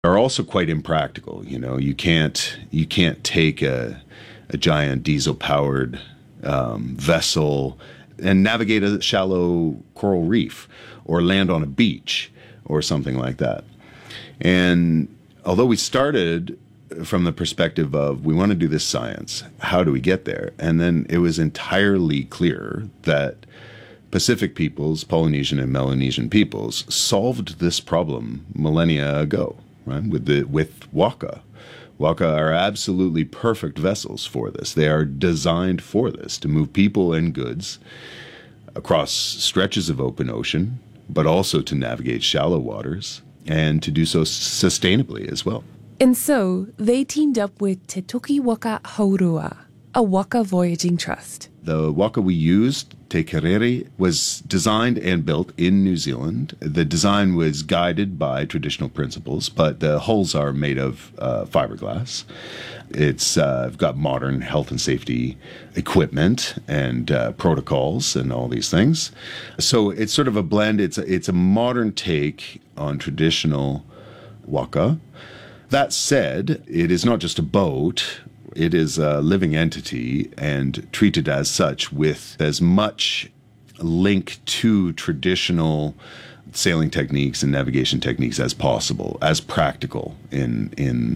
are also quite impractical. You know, you can't take a giant diesel-powered vessel and navigate a shallow coral reef or land on a beach or something like that. And although we started from the perspective of we want to do this science, how do we get there? And then it was entirely clear that Pacific peoples, Polynesian and Melanesian peoples, solved this problem millennia ago, right? With waka. Waka are absolutely perfect vessels for this. They are designed for this, to move people and goods across stretches of open ocean, but also to navigate shallow waters and to do so sustainably as well. And so they teamed up with Te Toki Waka Haurua, a waka voyaging trust. The waka we used, Te Kerere, was designed and built in New Zealand. The design was guided by traditional principles, but the hulls are made of fiberglass. It's got modern health and safety equipment and protocols and all these things. So it's sort of a blend. It's a modern take on traditional waka. That said, it is not just a boat. It is a living entity and treated as such with as much link to traditional sailing techniques and navigation techniques as possible, as practical in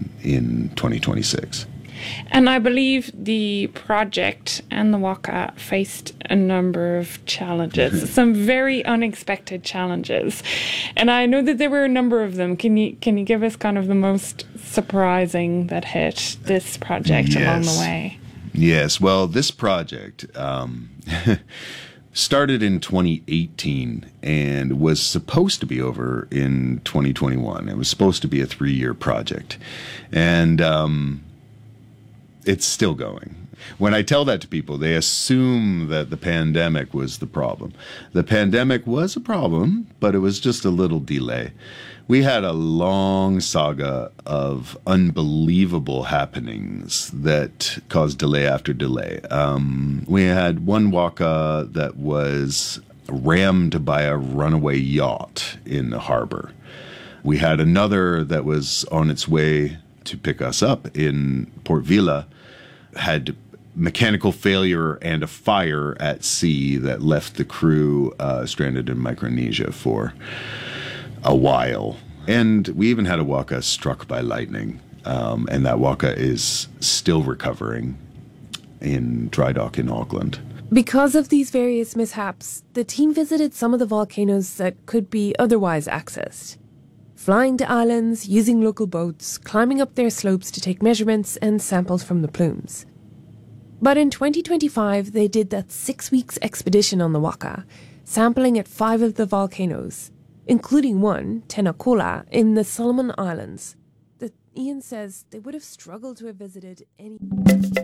2026. And I believe the project and the waka faced a number of challenges, some very unexpected challenges. And I know that there were a number of them. Can you give us kind of the most surprising that hit this project along the way? Yes. Well, this project started in 2018 and was supposed to be over in 2021. It was supposed to be a 3-year project. And it's still going. When I tell that to people, they assume that the pandemic was the problem. The pandemic was a problem, but it was just a little delay. We had a long saga of unbelievable happenings that caused delay after delay. We had one waka that was rammed by a runaway yacht in the harbor. We had another that was on its way to pick us up in Port Vila, had mechanical failure and a fire at sea that left the crew stranded in Micronesia for a while. And we even had a waka struck by lightning, and that waka is still recovering in dry dock in Auckland. Because of these various mishaps, the team visited some of the volcanoes that could be otherwise accessed. Flying to islands, using local boats, climbing up their slopes to take measurements and samples from the plumes. But in 2025, they did that 6 weeks expedition on the waka, sampling at 5 of the volcanoes, including one, Tenakola, in the Solomon Islands, that Ian says they would have struggled to have visited any...